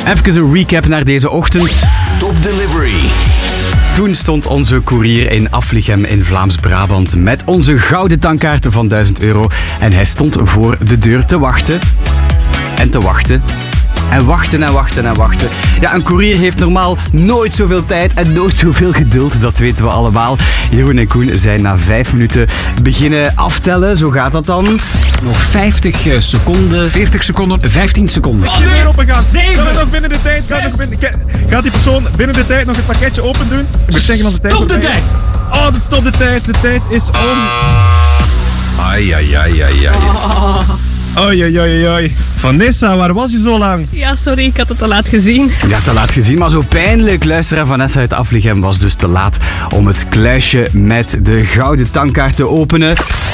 Even een recap naar deze ochtend. Top Delivery. Toen stond onze koerier in Aflichem in Vlaams-Brabant met onze gouden tankkaarten van €1000. En hij stond voor de deur te wachten. En te wachten. En wachten en wachten en wachten. Ja, een koerier heeft normaal nooit zoveel tijd en nooit zoveel geduld. Dat weten we allemaal. Jeroen en Koen zijn na 5 minuten beginnen aftellen. Zo gaat dat dan. Nog 50 seconden. 40 seconden. 15 seconden. De deur open gaan. 7. Gaan we nog binnen de tijd. Gaat die persoon binnen de tijd nog het pakketje open doen? Ik moet zeggen dat de tijd Stop de voorbij is. tijd. Oh, stop de tijd. De tijd is om. Ai, ai, ai, ai, ai. Oei, oei, oei, oei. Vanessa, waar was je zo lang? Ja, sorry, ik had het te laat gezien. Ja, te laat gezien, maar zo pijnlijk. Luisteraar Vanessa uit Aflichem was dus te laat om het kluisje met de gouden tankkaart te openen.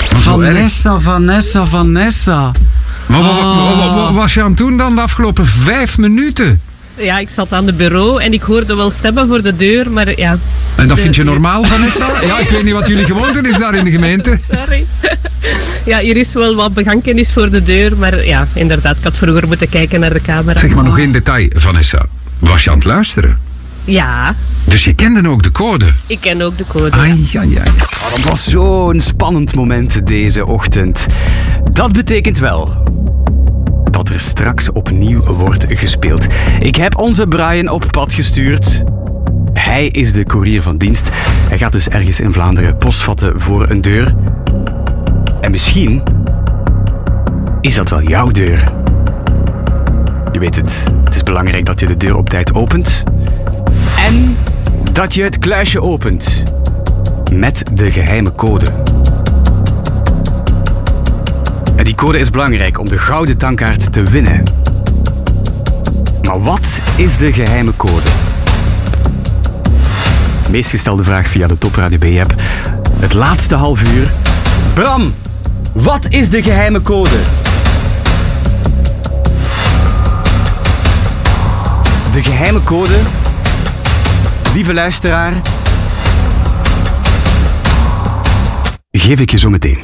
Vanessa. Maar wat was je aan het doen dan de afgelopen 5 minuten? Ja, ik zat aan het bureau en ik hoorde wel stemmen voor de deur, maar ja. En dat vind je normaal, Vanessa? Ja, ik weet niet wat jullie gewoonte is daar in de gemeente. Sorry. Ja, hier is wel wat begankenis voor de deur, maar ja, inderdaad, ik had vroeger moeten kijken naar de camera. Zeg maar nog één detail, Vanessa. Was je aan het luisteren? Ja, Dus je kende ook de code? ik ken ook de code. Ai, ai, ai. Oh, dat was zo'n spannend moment deze ochtend. Dat betekent wel dat er straks opnieuw wordt gespeeld. Ik heb onze Brian op pad gestuurd. Hij is de koerier van dienst. Hij gaat dus ergens in Vlaanderen post vatten voor een deur. En misschien is dat wel jouw deur. Je weet het, het is belangrijk dat je de deur op tijd opent. En dat je het kluisje opent met de geheime code. En die code is belangrijk om de gouden tankkaart te winnen. Maar wat is de geheime code? Meest gestelde vraag via de Top Radio B-app. Het laatste half uur. Bram, wat is de geheime code? De geheime code, lieve luisteraar, geef ik je zo meteen.